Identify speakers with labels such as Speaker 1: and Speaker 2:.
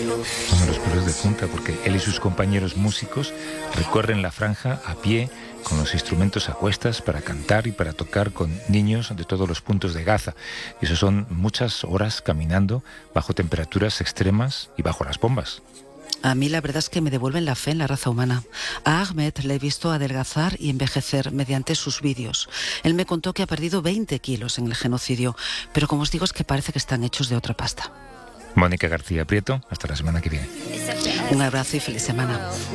Speaker 1: Son los pelos de punta porque él y sus compañeros músicos recorren la franja a pie con los instrumentos a cuestas para cantar y para tocar con niños de todos los puntos de Gaza. Y eso son muchas horas caminando bajo temperaturas extremas y bajo las bombas.
Speaker 2: A mí la verdad es que me devuelven la fe en la raza humana. A Ahmed le he visto adelgazar y envejecer mediante sus vídeos. Él me contó que ha perdido 20 kilos en el genocidio, pero como os digo es que parece que están hechos de otra pasta.
Speaker 1: Mónica García Prieto, hasta la semana que viene.
Speaker 2: Un abrazo y feliz semana.